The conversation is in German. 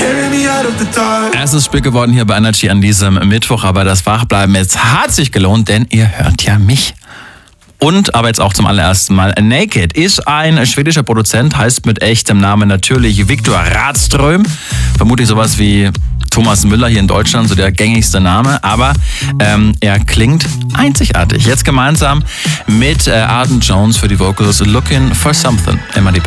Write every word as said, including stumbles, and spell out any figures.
Erstes Spiel geworden hier bei Energy an diesem Mittwoch, aber das Wachbleiben jetzt hat sich gelohnt, denn ihr hört ja mich. Und, aber jetzt auch zum allerersten Mal, Naked ist ein schwedischer Produzent, heißt mit echtem Namen natürlich Viktor Radström. Vermutlich sowas wie Thomas Müller hier in Deutschland, so der gängigste Name. Aber ähm, er klingt einzigartig. Jetzt gemeinsam mit äh, Arden Jones für die Vocals Looking for Something. Immer die